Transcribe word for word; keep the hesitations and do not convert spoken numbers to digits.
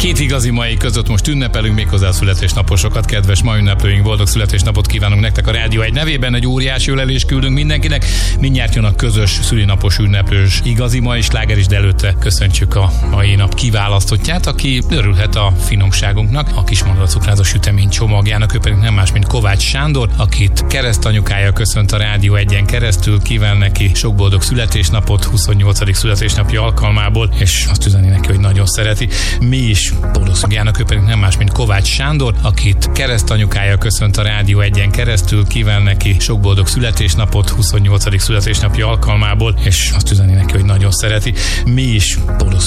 Két igazi mai között most ünnepelünk méghozzá a születésnaposokat. Kedves mai ünneplőink, boldog születésnapot kívánunk nektek a Rádió egy nevében. Egy óriási ölelést küldünk mindenkinek. Mindjárt jön a közös szülinapos ünneplős igazi mai sláger is, de előtte köszöntsük a mai nap kiválasztottját, aki örülhet a finomságunknak, a Kismondva cukrászda sütemény csomagjának. Ő pedig nem más, mint Kovács Sándor, akit keresztanyukája köszönt a Rádió egyen keresztül. Kíván neki sok boldog születésnapot huszonnyolcadik születésnapja alkalmából, és azt üzeni neki, hogy nagyon szereti. Mi is boldog szolgának, ő pedig nem más, mint Kovács Sándor, akit keresztanyukája köszönt a Rádió egyen keresztül. Kíván neki sok boldog születésnapot huszonnyolcadik születésnapja alkalmából, és azt üzeni neki, hogy nagyon szereti. Mi is boldog